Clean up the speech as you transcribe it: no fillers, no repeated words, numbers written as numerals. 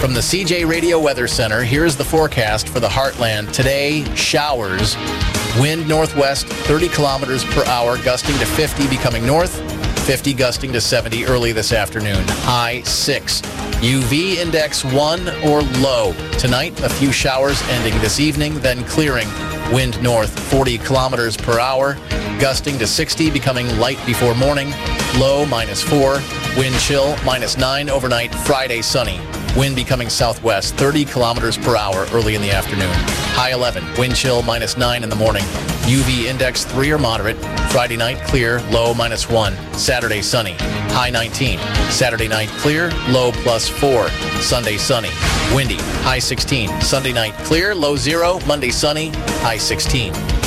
From the CJ Radio Weather Center, here's the forecast for the Heartland. Today, showers. Wind northwest, 30 kilometers per hour, gusting to 50, becoming north. 50 gusting to 70 early this afternoon. High 6. UV index 1 or low. Tonight, a few showers ending this evening, then clearing. Wind north, 40 kilometers per hour, gusting to 60, becoming light before morning. Low -4. Wind chill -9 overnight. Friday, sunny. Wind becoming southwest, 30 kilometers per hour early in the afternoon. High 11. Wind chill -9 in the morning. UV index 3 or moderate. Friday night clear, low -1. Saturday sunny. High 19. Saturday night clear, low +4. Sunday sunny. Windy. High 16. Sunday night clear, low 0. Monday sunny. High 16.